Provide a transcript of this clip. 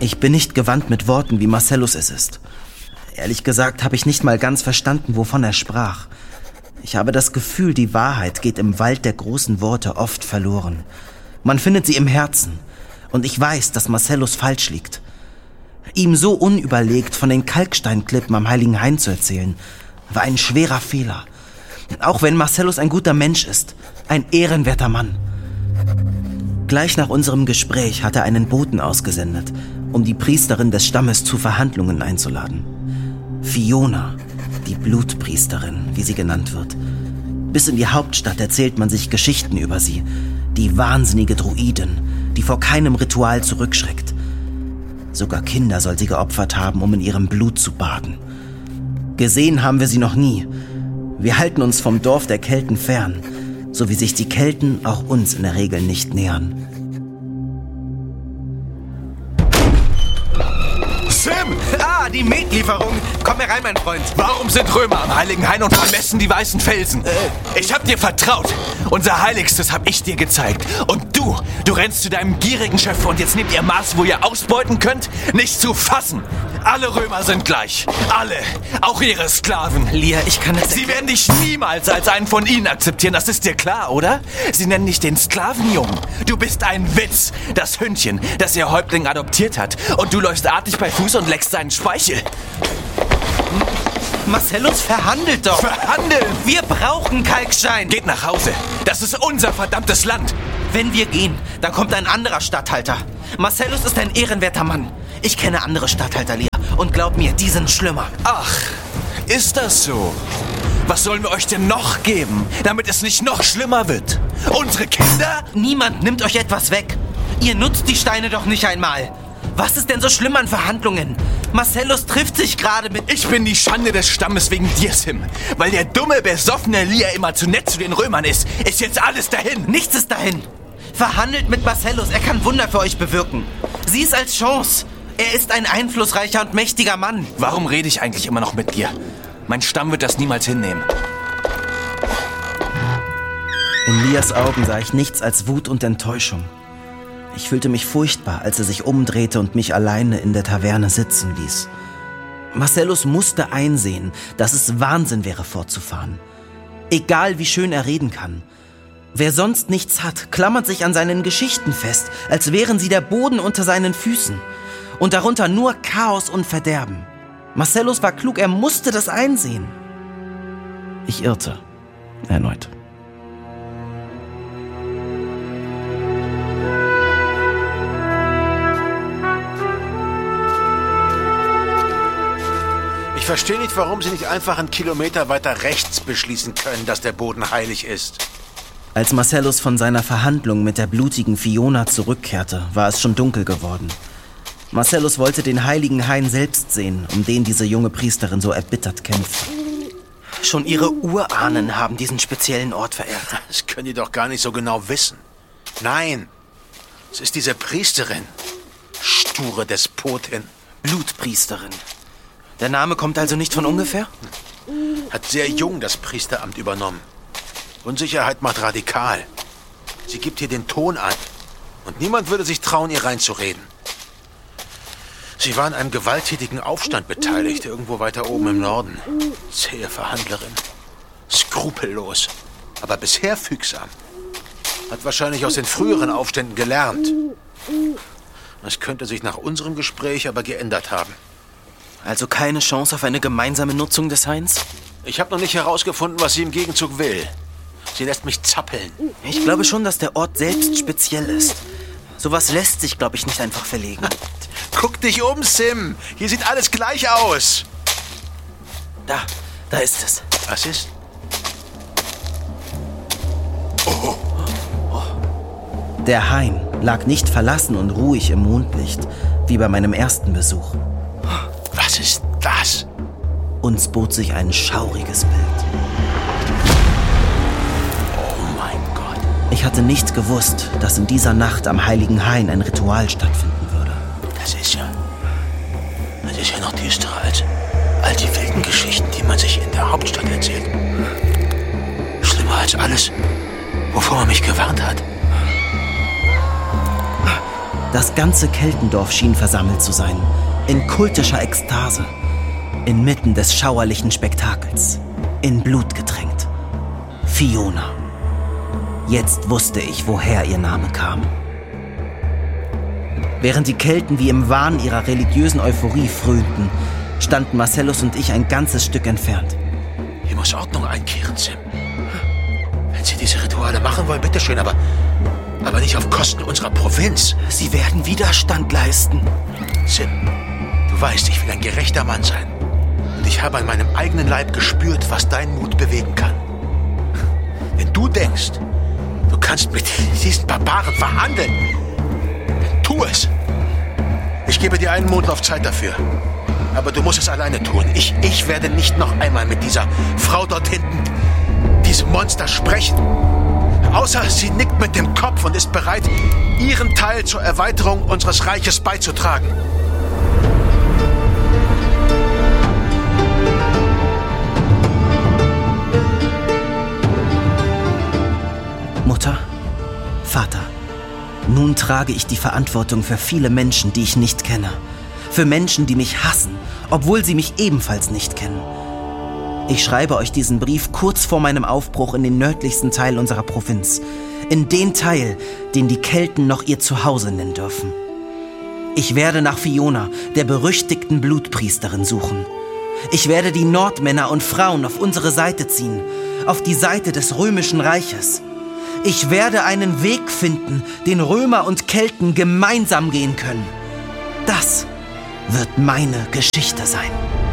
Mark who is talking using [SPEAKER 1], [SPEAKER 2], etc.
[SPEAKER 1] Ich bin nicht gewandt mit Worten, wie Marcellus es ist. Ehrlich gesagt habe ich nicht mal ganz verstanden, wovon er sprach. Ich habe das Gefühl, die Wahrheit geht im Wald der großen Worte oft verloren. Man findet sie im Herzen. Und ich weiß, dass Marcellus falsch liegt. Ihm so unüberlegt von den Kalksteinklippen am Heiligen Hain zu erzählen, war ein schwerer Fehler. Auch wenn Marcellus ein guter Mensch ist, ein ehrenwerter Mann. Gleich nach unserem Gespräch hat er einen Boten ausgesendet, um die Priesterin des Stammes zu Verhandlungen einzuladen. Fiona, die Blutpriesterin, wie sie genannt wird. Bis in die Hauptstadt erzählt man sich Geschichten über sie. Die wahnsinnige Druidin, die vor keinem Ritual zurückschreckt. Sogar Kinder soll sie geopfert haben, um in ihrem Blut zu baden. Gesehen haben wir sie noch nie. Wir halten uns vom Dorf der Kelten fern, so wie sich die Kelten auch uns in der Regel nicht nähern.
[SPEAKER 2] Sim!
[SPEAKER 3] Die Metlieferung. Komm herein, mein Freund.
[SPEAKER 2] Warum sind Römer am Heiligen Hain und vermessen die weißen Felsen? Ich hab dir vertraut. Unser Heiligstes hab ich dir gezeigt. Und du rennst zu deinem gierigen Chef und jetzt nehmt ihr Maß, wo ihr ausbeuten könnt? Nicht zu fassen. Alle Römer sind gleich. Alle. Auch ihre Sklaven.
[SPEAKER 3] Lia, ich kann das...
[SPEAKER 2] Sie werden dich niemals als einen von ihnen akzeptieren, das ist dir klar, oder? Sie nennen dich den Sklavenjungen. Du bist ein Witz. Das Hündchen, das ihr Häuptling adoptiert hat. Und du läufst artig bei Fuß und leckst seinen Speichel.
[SPEAKER 3] Marcellus verhandelt doch.
[SPEAKER 2] Verhandeln?
[SPEAKER 3] Wir brauchen Kalkstein.
[SPEAKER 2] Geht nach Hause. Das ist unser verdammtes Land.
[SPEAKER 3] Wenn wir gehen, dann kommt ein anderer Statthalter. Marcellus ist ein ehrenwerter Mann. Ich kenne andere Statthalter, Lia. Und glaub mir, die sind schlimmer.
[SPEAKER 2] Ach, ist das so? Was sollen wir euch denn noch geben, damit es nicht noch schlimmer wird? Unsere Kinder?
[SPEAKER 3] Niemand nimmt euch etwas weg. Ihr nutzt die Steine doch nicht einmal. Was ist denn so schlimm an Verhandlungen? Marcellus trifft sich gerade mit...
[SPEAKER 2] Ich bin die Schande des Stammes wegen dir, Sim. Weil der dumme, besoffene Lia immer zu nett zu den Römern ist jetzt alles dahin.
[SPEAKER 3] Nichts ist dahin. Verhandelt mit Marcellus, er kann Wunder für euch bewirken. Sieh es als Chance. Er ist ein einflussreicher und mächtiger Mann.
[SPEAKER 2] Warum rede ich eigentlich immer noch mit dir? Mein Stamm wird das niemals hinnehmen.
[SPEAKER 1] In Lias Augen sah ich nichts als Wut und Enttäuschung. Ich fühlte mich furchtbar, als er sich umdrehte und mich alleine in der Taverne sitzen ließ. Marcellus musste einsehen, dass es Wahnsinn wäre, fortzufahren. Egal wie schön er reden kann. Wer sonst nichts hat, klammert sich an seinen Geschichten fest, als wären sie der Boden unter seinen Füßen. Und darunter nur Chaos und Verderben. Marcellus war klug, er musste das einsehen. Ich irrte. Erneut.
[SPEAKER 4] Ich verstehe nicht, warum Sie nicht einfach einen Kilometer weiter rechts beschließen können, dass der Boden heilig ist.
[SPEAKER 1] Als Marcellus von seiner Verhandlung mit der blutigen Fiona zurückkehrte, war es schon dunkel geworden. Marcellus wollte den Heiligen Hain selbst sehen, um den diese junge Priesterin so erbittert kämpft.
[SPEAKER 3] Schon ihre Urahnen haben diesen speziellen Ort verehrt.
[SPEAKER 4] Das können die doch gar nicht so genau wissen. Nein, es ist diese Priesterin. Sture Despotin.
[SPEAKER 3] Blutpriesterin. Der Name kommt also nicht von ungefähr?
[SPEAKER 4] Hat sehr jung das Priesteramt übernommen. Unsicherheit macht radikal. Sie gibt hier den Ton an. Und niemand würde sich trauen, ihr reinzureden. Sie war an einem gewalttätigen Aufstand beteiligt, irgendwo weiter oben im Norden. Zähe Verhandlerin. Skrupellos, aber bisher fügsam. Hat wahrscheinlich aus den früheren Aufständen gelernt. Das könnte sich nach unserem Gespräch aber geändert haben.
[SPEAKER 3] Also keine Chance auf eine gemeinsame Nutzung des Hains?
[SPEAKER 4] Ich habe noch nicht herausgefunden, was sie im Gegenzug will. Sie lässt mich zappeln.
[SPEAKER 3] Ich glaube schon, dass der Ort selbst speziell ist. Sowas lässt sich, glaube ich, nicht einfach verlegen.
[SPEAKER 4] Guck dich um, Sim. Hier sieht alles gleich aus.
[SPEAKER 3] Da ist es.
[SPEAKER 4] Was ist?
[SPEAKER 1] Der Hain lag nicht verlassen und ruhig im Mondlicht, wie bei meinem ersten Besuch.
[SPEAKER 4] Was ist das?
[SPEAKER 1] Uns bot sich ein schauriges Bild.
[SPEAKER 4] Oh mein Gott.
[SPEAKER 1] Ich hatte nicht gewusst, dass in dieser Nacht am Heiligen Hain ein Ritual stattfinden würde.
[SPEAKER 4] Das ist ja noch düsterer als all die wilden Geschichten, die man sich in der Hauptstadt erzählt. Schlimmer als alles, wovor man mich gewarnt hat.
[SPEAKER 1] Das ganze Keltendorf schien versammelt zu sein, in kultischer Ekstase, inmitten des schauerlichen Spektakels, in Blut getränkt. Fiona. Jetzt wusste ich, woher ihr Name kam. Während die Kelten wie im Wahn ihrer religiösen Euphorie frönten, standen Marcellus und ich ein ganzes Stück entfernt.
[SPEAKER 4] Hier muss Ordnung einkehren, Sim. Wenn Sie diese Rituale machen wollen, bitteschön, aber nicht auf Kosten unserer Provinz.
[SPEAKER 3] Sie werden Widerstand leisten.
[SPEAKER 4] Sim, du weißt, ich will ein gerechter Mann sein. Und ich habe an meinem eigenen Leib gespürt, was dein Mut bewegen kann. Wenn du denkst, du kannst mit diesen Barbaren verhandeln, tu es. Ich gebe dir einen Mondlaufzeit dafür. Aber du musst es alleine tun. Ich werde nicht noch einmal mit dieser Frau dort hinten, diesem Monster, sprechen. Außer sie nickt mit dem Kopf und ist bereit, ihren Teil zur Erweiterung unseres Reiches beizutragen.
[SPEAKER 1] Mutter, Vater, nun trage ich die Verantwortung für viele Menschen, die ich nicht kenne. Für Menschen, die mich hassen, obwohl sie mich ebenfalls nicht kennen. Ich schreibe euch diesen Brief kurz vor meinem Aufbruch in den nördlichsten Teil unserer Provinz. In den Teil, den die Kelten noch ihr Zuhause nennen dürfen. Ich werde nach Fiona, der berüchtigten Blutpriesterin, suchen. Ich werde die Nordmänner und Frauen auf unsere Seite ziehen, auf die Seite des römischen Reiches. Ich werde einen Weg finden, den Römer und Kelten gemeinsam gehen können. Das wird meine Geschichte sein.